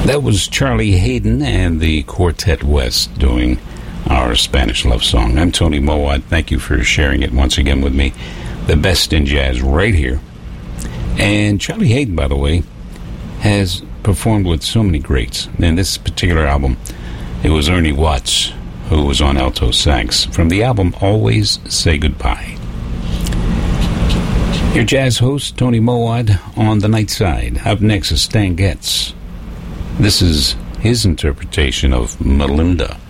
That was Charlie Haden and the Quartet West doing our Spanish love song. I'm Tony Mowat. Thank you for sharing it once again with me. The best in jazz right here. And Charlie Haden, by the way, has performed with so many greats. In this particular album, it was Ernie Watts who was on alto sax from the album Always Say Goodbye. Your jazz host, Tony Mowat, on the night side. Up next is Stan Getz. This is his interpretation of Melinda.